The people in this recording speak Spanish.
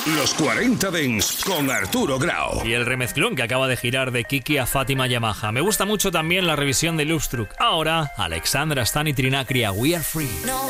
Los 40 Dents con Arturo Grau. Y el remezclón que acaba de girar de Kiki a Fátima Yamaha. Me gusta mucho también la revisión de Lubstruck. Ahora, Alexandra Stan y Trinacria, We Are Free.